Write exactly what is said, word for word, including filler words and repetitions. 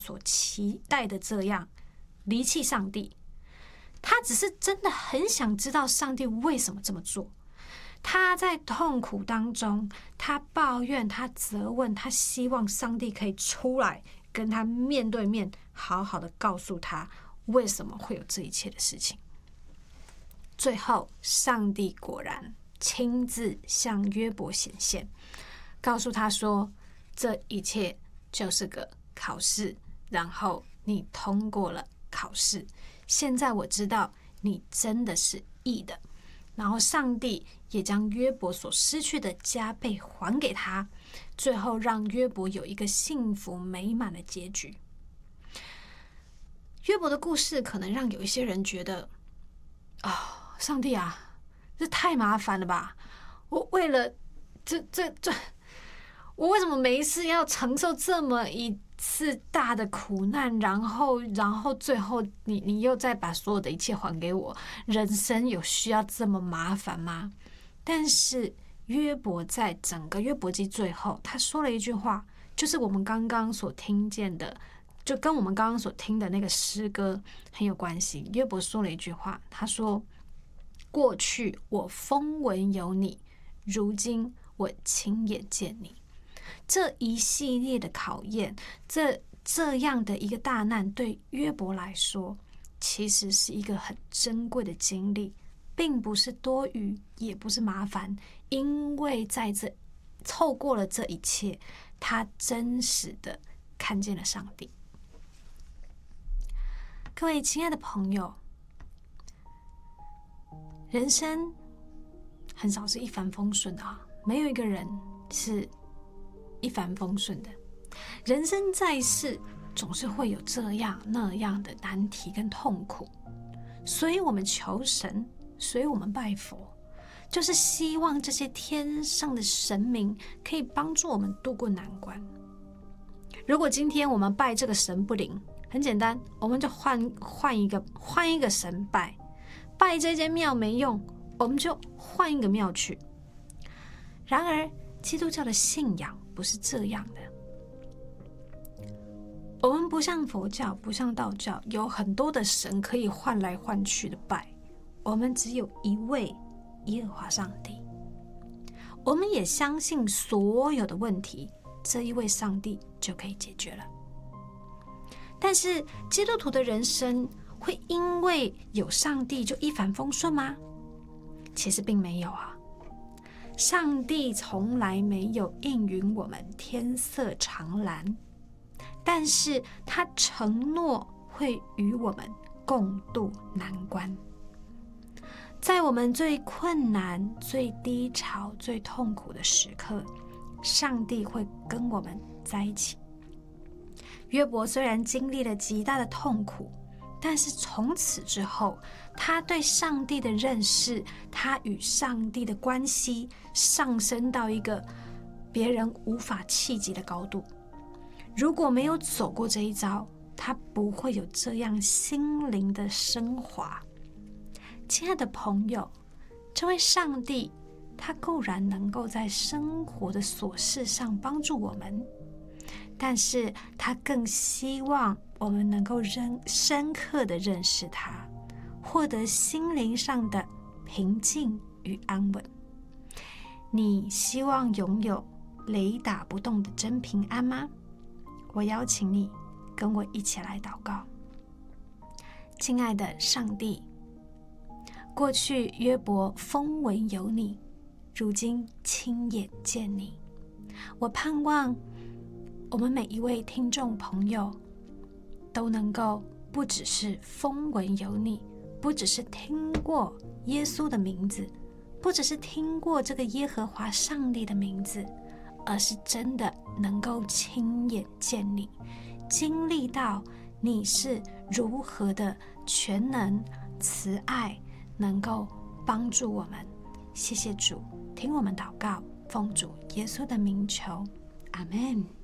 所期待的这样离弃上帝，他只是真的很想知道上帝为什么这么做。他在痛苦当中，他抱怨，他责问，他希望上帝可以出来跟他面对面，好好的告诉他为什么会有这一切的事情。最后，上帝果然亲自向约伯显现，告诉他说，这一切就是个考试，然后你通过了考试，现在我知道你真的是义的。然后上帝也将约伯所失去的加倍还给他，最后让约伯有一个幸福美满的结局。约伯的故事可能让有一些人觉得，哦，上帝啊，这太麻烦了吧，我为了这这这我为什么每一次要承受这么一次大的苦难，然后然后最后你你又再把所有的一切还给我，人生有需要这么麻烦吗？但是约伯在整个约伯记最后，他说了一句话，就是我们刚刚所听见的，就跟我们刚刚所听的那个诗歌很有关系。约伯说了一句话，他说，过去我风闻有你，如今我亲眼见你。这一系列的考验，这这样的一个大难，对约伯来说其实是一个很珍贵的经历，并不是多余，也不是麻烦，因为在这透过了这一切，他真实的看见了上帝。各位亲爱的朋友，人生很少是一帆风顺的啊，没有一个人是一帆风顺的。人生在世，总是会有这样那样的难题跟痛苦，所以我们求神，所以我们拜佛，就是希望这些天上的神明可以帮助我们度过难关。如果今天我们拜这个神不灵，很简单，我们就换换一个换一个神拜。拜这间庙没用，我们就换一个庙去。然而，基督教的信仰不是这样的。我们不像佛教，不像道教，有很多的神可以换来换去的拜。我们只有一位耶和华上帝。我们也相信所有的问题，这一位上帝就可以解决了。但是，基督徒的人生会因为有上帝就一帆风顺吗？其实并没有啊。上帝从来没有应允我们天色常蓝，但是他承诺会与我们共度难关。在我们最困难、最低潮、最痛苦的时刻，上帝会跟我们在一起。约伯虽然经历了极大的痛苦，但是从此之后，他对上帝的认识，他与上帝的关系上升到一个别人无法企及的高度。如果没有走过这一遭，他不会有这样心灵的升华。亲爱的朋友，这位上帝，他固然能够在生活的琐事上帮助我们，但是他更希望我们能够深刻的认识他，获得心灵上的平静与安稳。你希望拥有雷打不动的真平安吗？我邀请你跟我一起来祷告。亲爱的上帝，过去约伯风闻有你，如今亲眼见你。我盼望我们每一位听众朋友都能够不只是风闻有你，不只是听过耶稣的名字，不只是听过这个耶和华上帝的名字，而是真的能够亲眼见你，经历到你是如何的全能慈爱，能够帮助我们。谢谢主，听我们祷告，奉主耶稣的名求，阿们。